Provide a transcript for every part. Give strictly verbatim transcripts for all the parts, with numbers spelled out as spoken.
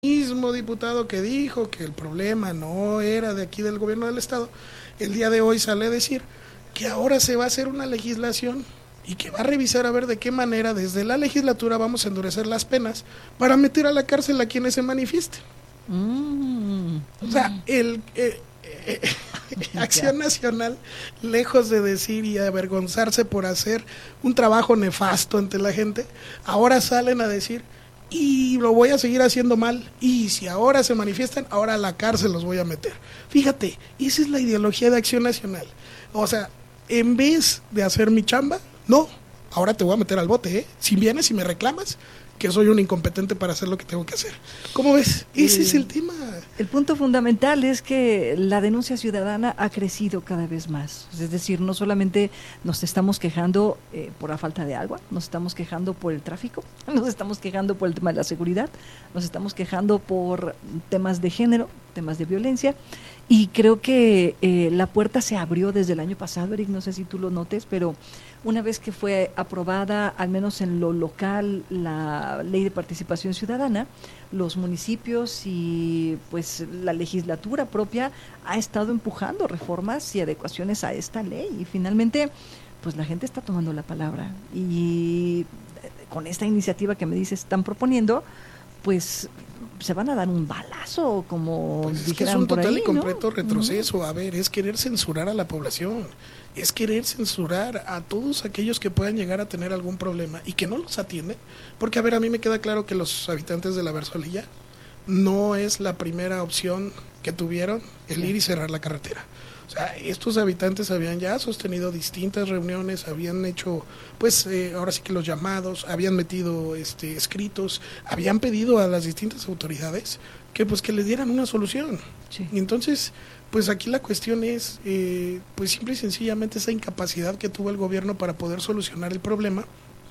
mismo diputado que dijo que el problema no era de aquí del gobierno del estado, el día de hoy sale a decir que ahora se va a hacer una legislación y que va a revisar a ver de qué manera desde la legislatura vamos a endurecer las penas para meter a la cárcel a quienes se manifiesten. Mm. O sea, el eh, eh, Acción Nacional, lejos de decir y avergonzarse por hacer un trabajo nefasto ante la gente, ahora salen a decir, y lo voy a seguir haciendo mal, y si ahora se manifiestan, ahora a la cárcel los voy a meter. Fíjate, esa es la ideología de Acción Nacional. O sea, en vez de hacer mi chamba, no, ahora te voy a meter al bote, ¿eh? Si vienes y me reclamas que soy un incompetente para hacer lo que tengo que hacer. ¿Cómo ves? Ese el, es el tema. El punto fundamental es que la denuncia ciudadana ha crecido cada vez más. Es decir, no solamente nos estamos quejando eh, por la falta de agua, nos estamos quejando por el tráfico, nos estamos quejando por el tema de la seguridad, nos estamos quejando por temas de género, temas de violencia. Y creo que eh, la puerta se abrió desde el año pasado, Eric, no sé si tú lo notes, pero una vez que fue aprobada, al menos en lo local, la ley de participación ciudadana, los municipios y pues la legislatura propia ha estado empujando reformas y adecuaciones a esta ley. Y finalmente, pues la gente está tomando la palabra. Y con esta iniciativa que me dices están proponiendo, pues se van a dar un balazo, como pues dijeran es que es un por total ahí, y completo ¿no? retroceso. Uh-huh. A ver, es querer censurar a la población, es querer censurar a todos aquellos que puedan llegar a tener algún problema y que no los atienden, porque a ver, a mí me queda claro que los habitantes de la Versolilla no es la primera opción que tuvieron el ir y cerrar la carretera. O sea, estos habitantes habían ya sostenido distintas reuniones, habían hecho, pues, eh, ahora sí que los llamados, habían metido este, escritos, habían pedido a las distintas autoridades que, pues, que les dieran una solución. Sí. Y entonces, pues, aquí la cuestión es, eh, pues, simple y sencillamente esa incapacidad que tuvo el gobierno para poder solucionar el problema.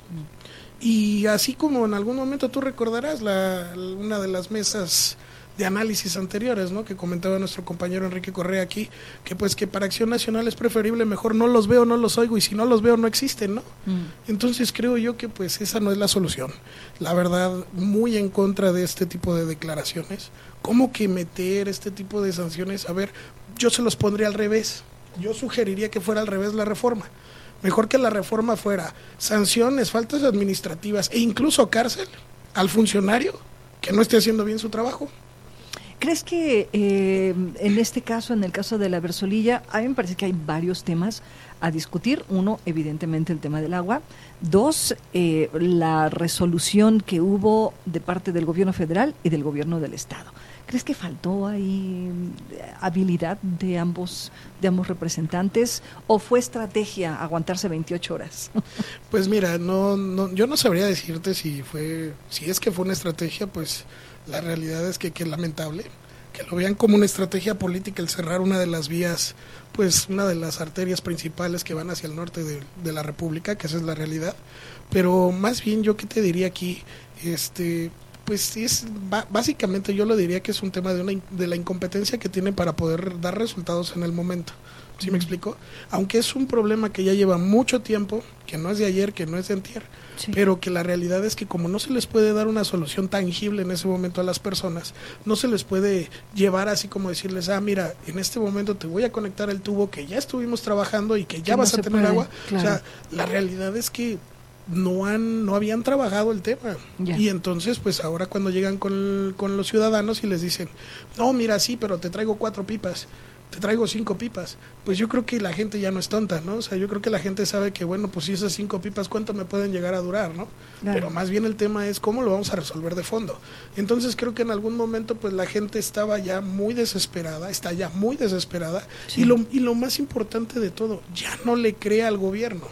Mm. Y así como en algún momento tú recordarás la, una de las mesas de análisis anteriores, ¿no?, que comentaba nuestro compañero Enrique Correa aquí, que pues que para Acción Nacional es preferible mejor no los veo, no los oigo, y si no los veo no existen, ¿no? Mm. Entonces creo yo que pues esa no es la solución. La verdad, muy en contra de este tipo de declaraciones. ¿Cómo que meter este tipo de sanciones? A ver, yo se los pondría al revés. Yo sugeriría que fuera al revés la reforma. Mejor que la reforma fuera sanciones, faltas administrativas e incluso cárcel al funcionario que no esté haciendo bien su trabajo. ¿Crees que eh, en este caso, en el caso de la Versolilla, a mí me parece que hay varios temas a discutir? Uno, evidentemente, el tema del agua. Dos, eh, la resolución que hubo de parte del gobierno federal y del gobierno del estado. ¿Crees que faltó ahí habilidad de ambos, de ambos representantes, o fue estrategia aguantarse veintiocho horas? Pues mira, no, no, yo no sabría decirte si fue, si es que fue una estrategia, pues la realidad es que, que es lamentable que lo vean como una estrategia política el cerrar una de las vías, pues una de las arterias principales que van hacia el norte de, de la República, que esa es la realidad. Pero más bien yo qué te diría aquí, este, pues es básicamente yo lo diría que es un tema de una de la incompetencia que tienen para poder dar resultados en el momento. ¿Sí me explico? Aunque es un problema que ya lleva mucho tiempo, que no es de ayer, que no es de antier, sí, pero que la realidad es que como no se les puede dar una solución tangible en ese momento a las personas, no se les puede llevar así como decirles, ah, mira, en este momento te voy a conectar el tubo que ya estuvimos trabajando y que ya que vas no a tener puede, agua. Claro. O sea, la realidad es que no han no habían trabajado el tema. Yeah. Y entonces, pues ahora cuando llegan con, con los ciudadanos y les dicen, no, mira, sí, pero te traigo cuatro pipas, te traigo cinco pipas, pues yo creo que la gente ya no es tonta, ¿no? O sea, yo creo que la gente sabe que, bueno, pues si esas cinco pipas, ¿cuánto me pueden llegar a durar, no? Claro. Pero más bien el tema es cómo lo vamos a resolver de fondo. Entonces creo que en algún momento, pues la gente estaba ya muy desesperada, está ya muy desesperada, sí. y, lo, y lo más importante de todo, ya no le cree al gobierno.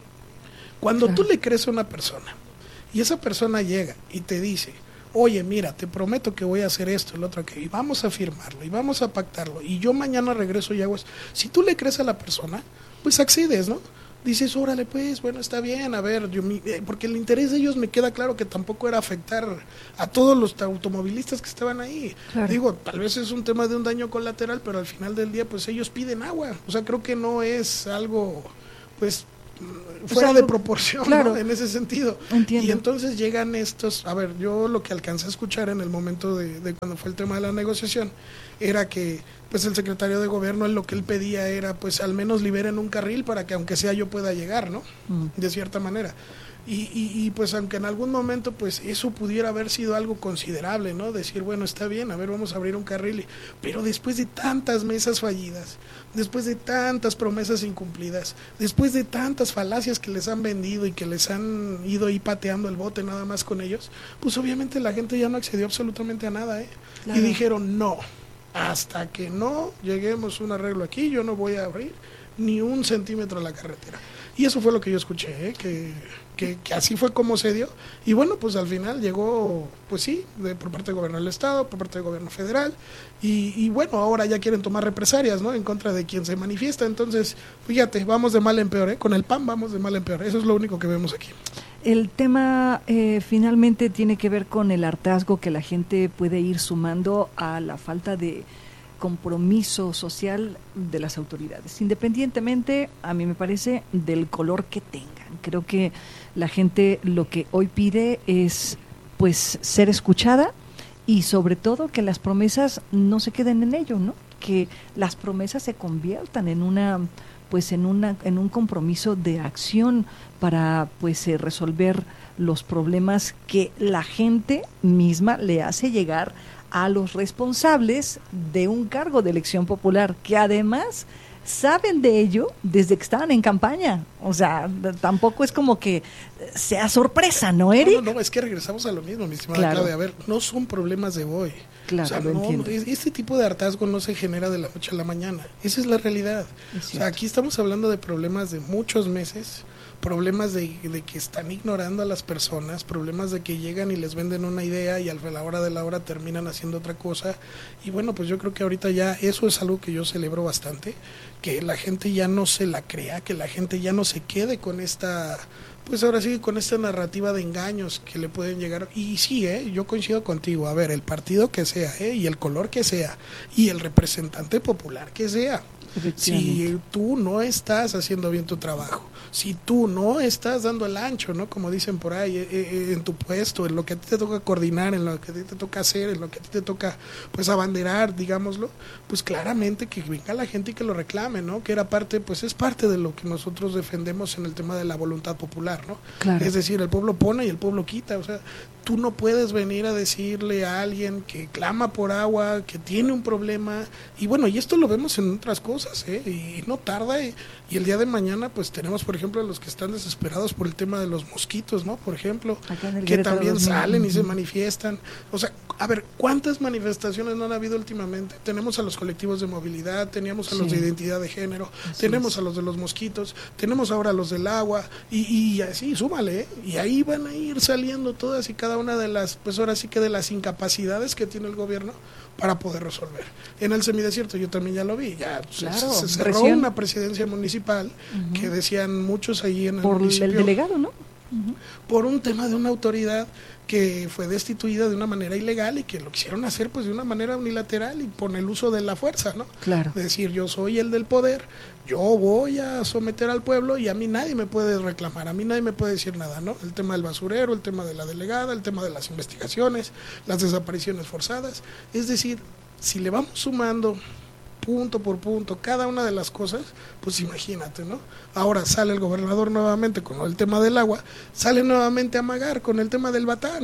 Cuando claro. tú le crees a una persona, y esa persona llega y te dice, oye, mira, te prometo que voy a hacer esto, el otro, que y vamos a firmarlo, y vamos a pactarlo, y yo mañana regreso y hago eso. Si tú le crees a la persona, pues accedes, ¿no? Dices, órale, pues, bueno, está bien, a ver, yo, porque el interés de ellos me queda claro que tampoco era afectar a todos los automovilistas que estaban ahí. Claro. Digo, tal vez es un tema de un daño colateral, pero al final del día, pues ellos piden agua. O sea, creo que no es algo, pues, fuera o sea, de proporción, claro, ¿no? En ese sentido. Entiendo. Y entonces llegan estos, a ver, yo lo que alcancé a escuchar en el momento de, de cuando fue el tema de la negociación, era que pues el secretario de gobierno, lo que él pedía era pues al menos liberen un carril para que aunque sea yo pueda llegar, ¿no? Mm. De cierta manera. Y, y, y pues aunque en algún momento pues eso pudiera haber sido algo considerable, ¿no? Decir, bueno, está bien, a ver, vamos a abrir un carril, pero después de tantas mesas fallidas, después de tantas promesas incumplidas, después de tantas falacias que les han vendido y que les han ido ahí pateando el bote nada más con ellos, pues obviamente la gente ya no accedió absolutamente a nada, ¿eh? Claro. Y dijeron, no, hasta que no lleguemos a un arreglo aquí, yo no voy a abrir ni un centímetro a la carretera. Y eso fue lo que yo escuché, ¿eh? que, que, que así fue como se dio. Y bueno, pues al final llegó, pues sí, de, por parte del gobierno del estado, por parte del gobierno federal. Y, y bueno, ahora ya quieren tomar represalias, ¿no? En contra de quien se manifiesta. Entonces, fíjate, vamos de mal en peor, ¿eh? Con el P A N vamos de mal en peor. Eso es lo único que vemos aquí. El tema eh, finalmente tiene que ver con el hartazgo que la gente puede ir sumando a la falta de compromiso social de las autoridades, independientemente, a mí me parece, del color que tengan. Creo que la gente lo que hoy pide es pues ser escuchada y sobre todo que las promesas no se queden en ello, ¿no? Que las promesas se conviertan en una pues en una en un compromiso de acción para pues eh, resolver los problemas que la gente misma le hace llegar a los responsables de un cargo de elección popular, que además saben de ello desde que estaban en campaña. O sea, tampoco es como que sea sorpresa, ¿no, Eric? No, no, no, es que regresamos a lo mismo, mi estimada claro. Claudia. A ver, no son problemas de hoy. Claro, o sea, lo no, entiendo. Este tipo de hartazgo no se genera de la noche a la mañana. Esa es la realidad. Es o sea, aquí estamos hablando de problemas de muchos meses, problemas de, de que están ignorando a las personas, problemas de que llegan y les venden una idea y a la hora de la hora terminan haciendo otra cosa. Y bueno, pues yo creo que ahorita ya eso es algo que yo celebro bastante, que la gente ya no se la crea, que la gente ya no se quede con esta, pues ahora sí, con esta narrativa de engaños que le pueden llegar. Y sí, ¿eh? Yo coincido contigo, a ver, el partido que sea, ¿eh? Y el color que sea, y el representante popular que sea. Si tú no estás haciendo bien tu trabajo, si tú no estás dando el ancho, ¿no? Como dicen por ahí, eh, eh, en tu puesto, en lo que a ti te toca coordinar, en lo que a ti te toca hacer, en lo que a ti te toca, pues, abanderar, digámoslo, pues claramente que venga la gente y que lo reclame, ¿no? Que era parte, pues es parte de lo que nosotros defendemos en el tema de la voluntad popular, ¿no? Claro. Es decir, el pueblo pone y el pueblo quita, o sea, tú no puedes venir a decirle a alguien que clama por agua, que tiene un problema, y bueno, y esto lo vemos en otras cosas, ¿eh? Y no tarda, y, y el día de mañana, pues tenemos, por ejemplo, a los que están desesperados por el tema de los mosquitos, ¿no? Por ejemplo, que también salen y se manifiestan. O sea, a ver, ¿cuántas manifestaciones no han habido últimamente? Tenemos a los colectivos de movilidad, teníamos a los sí. de identidad de género, así tenemos es. a los de los mosquitos, tenemos ahora a los del agua, y, y así, súmale, ¿eh? Y ahí van a ir saliendo todas y cada una de las, pues ahora sí que de las incapacidades que tiene el gobierno para poder resolver. En el semidesierto yo también ya lo vi, ya claro, se, se cerró presión. Una presidencia municipal uh-huh. que decían muchos ahí en el por municipio. Por el delegado, ¿no? Uh-huh. Por un tema de una autoridad que fue destituida de una manera ilegal y que lo quisieron hacer pues de una manera unilateral y con el uso de la fuerza, ¿no? Claro. Es decir, yo soy el del poder, yo voy a someter al pueblo y a mí nadie me puede reclamar, a mí nadie me puede decir nada, ¿no? El tema del basurero, el tema de la delegada, el tema de las investigaciones, las desapariciones forzadas, es decir, si le vamos sumando punto por punto cada una de las cosas, pues imagínate, ¿no? Ahora sale el gobernador nuevamente con el tema del agua, sale nuevamente a amagar con el tema del Batán.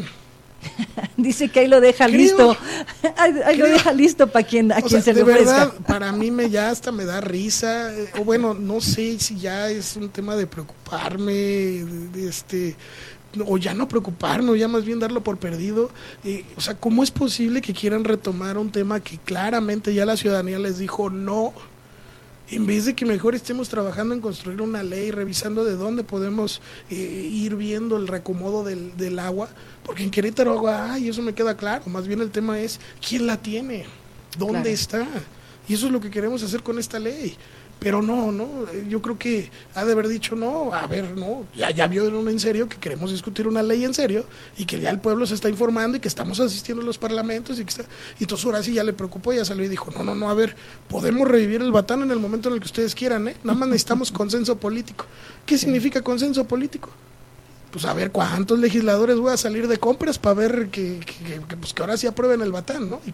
Dice que ahí lo deja creo, listo, ahí, ahí lo deja listo para quien, a quien sea, se le ofrezca. De verdad, para mí me ya hasta me da risa, eh, o bueno, no sé si ya es un tema de preocuparme, de, de este... o ya no preocuparnos, ya más bien darlo por perdido. Eh, o sea, ¿cómo es posible que quieran retomar un tema que claramente ya la ciudadanía les dijo no, en vez de que mejor estemos trabajando en construir una ley, revisando de dónde podemos eh, ir viendo el reacomodo del, del agua? Porque en Querétaro agua hay, eso me queda claro, más bien el tema es ¿quién la tiene? ¿Dónde claro. está? Y eso es lo que queremos hacer con esta ley. pero no, no, yo creo que ha de haber dicho, no, a ver, no, ya, ya vio en serio que queremos discutir una ley en serio y que ya el pueblo se está informando y que estamos asistiendo a los parlamentos y que está, y entonces ahora sí ya le preocupó, ya salió y dijo, no, no, no, a ver, podemos revivir el Batán en el momento en el que ustedes quieran, ¿eh? Nada más necesitamos consenso político. ¿Qué significa consenso político? Pues a ver cuántos legisladores voy a salir de compras para ver que, que, que, pues que ahora sí aprueben el Batán, ¿no? Y